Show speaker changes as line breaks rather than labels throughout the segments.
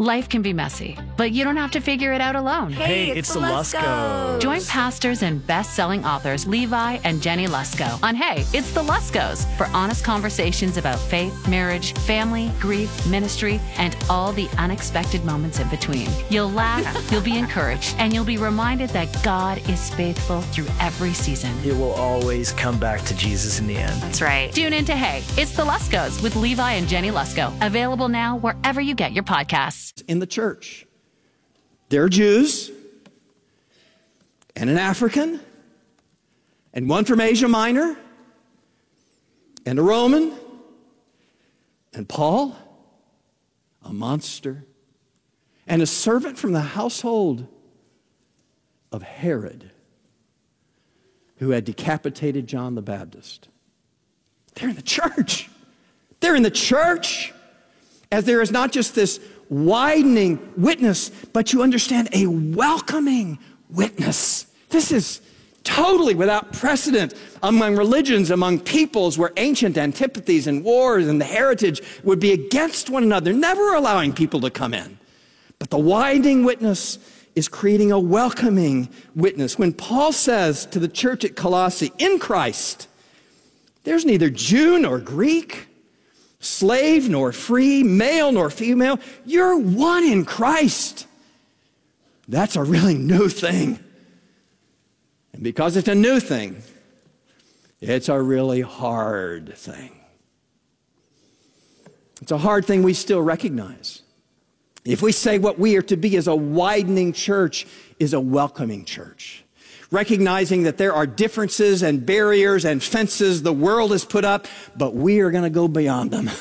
Life can be messy, but you don't have to figure it out alone.
Hey, it's the Luskos.
Join pastors and best-selling authors Levi and Jenny Lusko on Hey, It's the Luskos for honest conversations about faith, marriage, family, grief, ministry, and all the unexpected moments in between. You'll laugh, you'll be encouraged, and you'll be reminded that God is faithful through every season.
It will always come back to Jesus in the end.
That's right. Tune in to Hey, It's the Luskos with Levi and Jenny Lusko. Available now wherever you get your podcasts.
In the church, there are Jews and an African and one from Asia Minor and a Roman and Paul, a monster, and a servant from the household of Herod, who had decapitated John the Baptist. They're in the church. They're in the church. As there is not just this widening witness, but you understand a welcoming witness. This is totally without precedent among religions, among peoples where ancient antipathies and wars and the heritage would be against one another, never allowing people to come in. But the widening witness is creating a welcoming witness. When Paul says to the church at Colossae, in Christ, there's neither Jew nor Greek, slave nor free, male nor female. You're one in Christ. That's a really new thing. And because it's a new thing, it's a really hard thing. It's a hard thing we still recognize. If we say what we are to be as a widening church is a welcoming church, recognizing that there are differences and barriers and fences the world has put up, but we are going to go beyond them.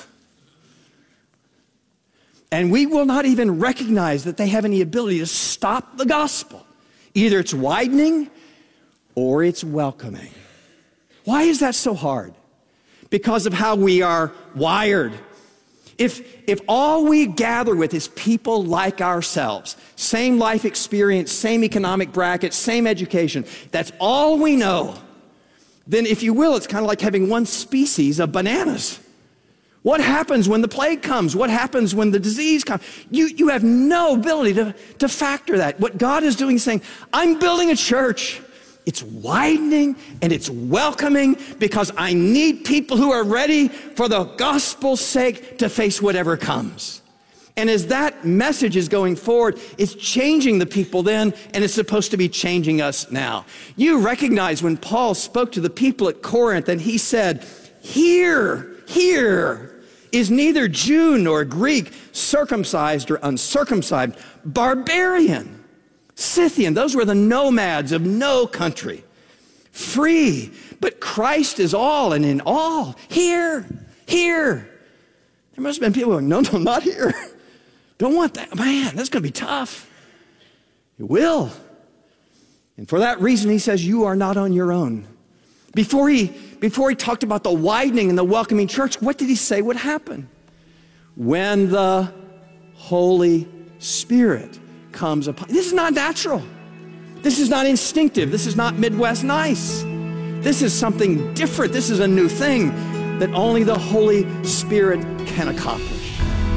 And we will not even recognize that they have any ability to stop the gospel. Either it's widening or it's welcoming. Why is that so hard? Because of how we are wired. If all we gather with is people like ourselves, same life experience, same economic bracket, same education, that's all we know, then if you will, it's kind of like having one species of bananas. What happens when the plague comes? What happens when the disease comes? You have no ability to factor that. What God is doing is saying, I'm building a church. It's widening and it's welcoming because I need people who are ready for the gospel's sake to face whatever comes. And as that message is going forward, it's changing the people then, and it's supposed to be changing us now. You recognize when Paul spoke to the people at Corinth and he said, here is neither Jew nor Greek, circumcised or uncircumcised, barbarian, Scythian, those were the nomads of no country. Free, but Christ is all and in all. Here. There must have been people going, no, not here. Don't want that. Man, that's going to be tough. It will. And for that reason, he says, you are not on your own. Before he talked about the widening and the welcoming church, what did he say would happen? When the Holy Spirit comes upon. This is not natural. This is not instinctive. This is not Midwest nice. This is something different. This is a new thing that only the Holy Spirit can accomplish.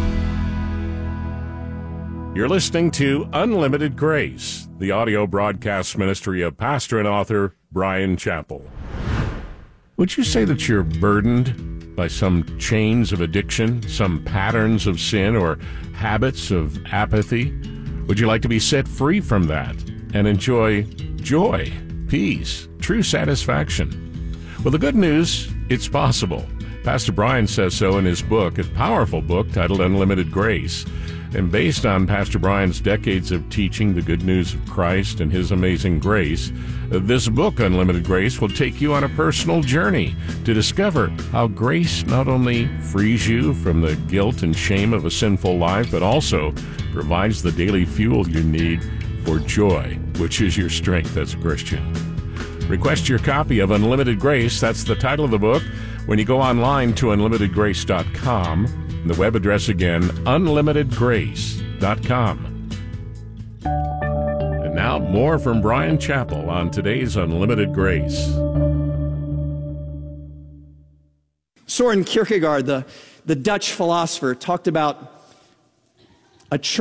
You're listening to Unlimited Grace, the audio broadcast ministry of pastor and author Bryan Chapell. Would you say that you're burdened by some chains of addiction, some patterns of sin, or habits of apathy? Would you like to be set free from that and enjoy joy, peace, true satisfaction? Well, the good news, it's possible. Pastor Bryan says so in his book, a powerful book titled Unlimited Grace. And based on Pastor Bryan's decades of teaching the good news of Christ and his amazing grace, this book, Unlimited Grace, will take you on a personal journey to discover how grace not only frees you from the guilt and shame of a sinful life, but also provides the daily fuel you need for joy, which is your strength as a Christian. Request your copy of Unlimited Grace. That's the title of the book. When you go online to unlimitedgrace.com, the web address again, unlimitedgrace.com. And now more from Bryan Chapell on today's Unlimited Grace.
Soren Kierkegaard, the Dutch philosopher, talked about a church